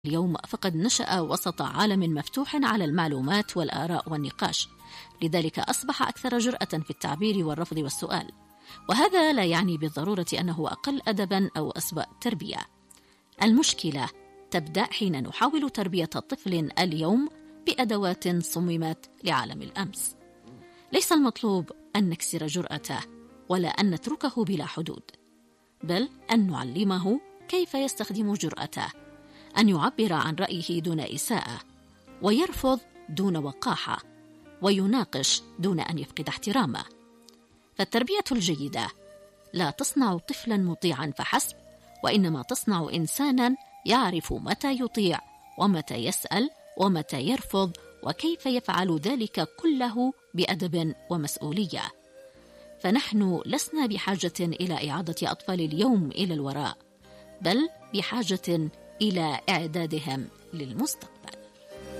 اليوم فقد نشأ وسط عالم مفتوح على المعلومات والآراء والنقاش، لذلك أصبح أكثر جرأة في التعبير والرفض والسؤال، وهذا لا يعني بالضرورة أنه أقل أدباً أو أسوأ تربية. المشكلة تبدأ حين نحاول تربية طفل اليوم بأدوات صممت لعالم الأمس. ليس المطلوب أن نكسر جرأته ولا أن نتركه بلا حدود، بل أن نعلمه كيف يستخدم جرأته، أن يعبر عن رأيه دون إساءة، ويرفض دون وقاحة، ويناقش دون أن يفقد احترامه. فالتربية الجيدة لا تصنع طفلا مطيعا فحسب، وإنما تصنع إنسانا يعرف متى يطيع ومتى يسأل ومتى يرفض، وكيف يفعل ذلك كله بأدب ومسؤولية. فنحن لسنا بحاجة إلى إعادة أطفال اليوم إلى الوراء، بل بحاجة إلى إعدادهم للمستقبل.